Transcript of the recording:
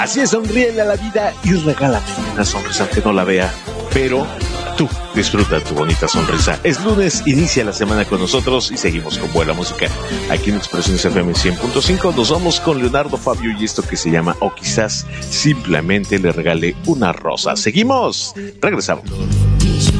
Así es, sonríele a la vida y regálame una sonrisa aunque no la vea, pero tú disfruta tu bonita sonrisa. Es lunes, inicia la semana con nosotros y seguimos con buena música. Aquí en Expresiones FM 100.5 nos vamos con Leonardo Fabio y esto que se llama O quizás simplemente le regale una rosa. Seguimos, regresamos.